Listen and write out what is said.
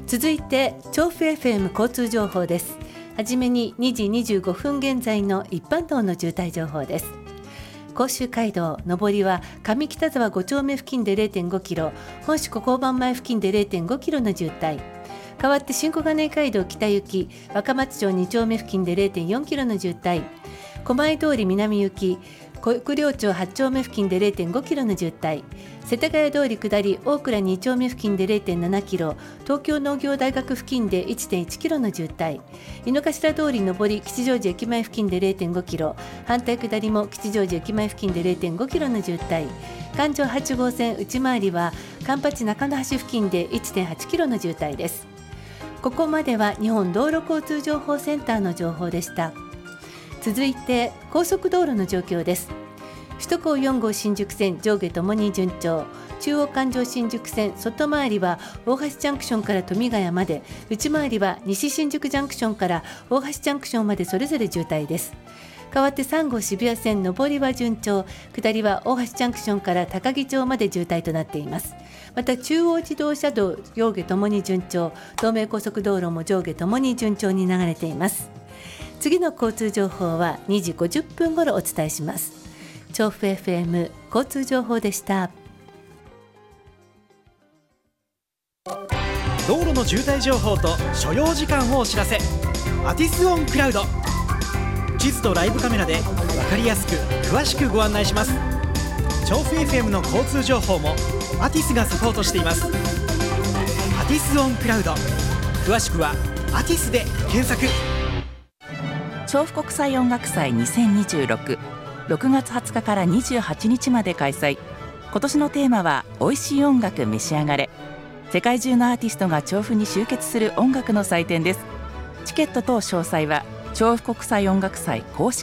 続いて調布 FM 交通情報です。はじめに2時25分現在の一般道の渋滞情報です。甲州街道上りは上北沢5丁目付近で 0.5 キロ、本宿交番前付近で 0.5 キロの渋滞。代わって新小金井街道北行き若松町2丁目付近で 0.4 キロの渋滞。狛江通り南行き国領町8丁目付近で 0.5 キロの渋滞。世田谷通り下り大倉2丁目付近で 0.7 キロ、東京農業大学付近で 1.1 キロの渋滞。井の頭通り上り吉祥寺駅前付近で 0.5 キロ、反対下りも吉祥寺駅前付近で 0.5 キロの渋滞。環状8号線内回りは環八中野橋付近で 1.8 キロの渋滞です。ここまでは日本道路交通情報センターの情報でした。続いて高速道路の状況です。首都高4号新宿線上下ともに順調。中央環状新宿線外回りは大橋ジャンクションから富ヶ谷まで、内回りは西新宿ジャンクションから大橋ジャンクションまでそれぞれ渋滞です。代わって3号渋谷線上りは順調、下りは大橋ジャンクションから高木町まで渋滞となっています。また中央自動車道上下ともに順調、東名高速道路も上下ともに順調に流れています。次の交通情報は2時50分ごろお伝えします。調布 FM 交通情報でした。 道路の渋滞情報と所要時間をお知らせ。アティスオンクラウド、地図とライブカメラで分かりやすく詳しくご案内します。調布 FM の交通情報もアティスがサポートしています。アティスオンクラウド、詳しくはアティスで検索。 調布国際音楽祭2026、6月20日から28日まで開催。今年のテーマは美味しい音楽召し上がれ。世界中のアーティストが調布に集結する音楽の祭典です。チケット等詳細は調布国際音楽祭公式